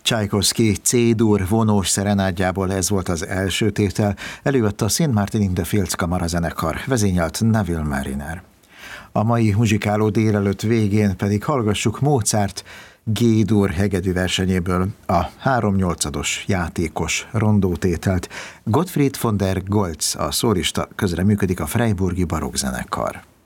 Csajkovszky C-dur vonós szerenádjából ez volt az első tétel, előadta a St. Martin in the Fields kamarazenekar, vezényelt Neville Mariner. A mai muzsikáló délelőtt végén pedig hallgassuk Mozart G-dur hegedű versenyéből a 3/8 játékos rondótételt. Gottfried von der Goltz, a szólista, közreműködik a Freiburgi barokkzenekar.